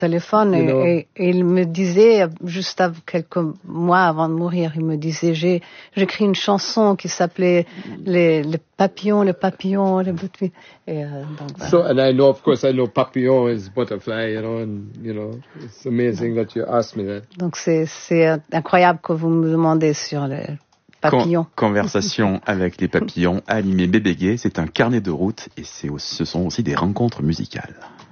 téléphone et il me disait, juste quelques mois avant de mourir, il me disait, j'écris une chanson qui s'appelait les papillons, les butterflies. Et, donc, voilà. So, and I know papillon is butterfly, and it's amazing that you asked me that. Donc c'est incroyable que vous me demandez sur les papillons. Conversation avec les papillons, animé Bébé Gay, c'est un carnet de route et ce sont aussi des rencontres musicales.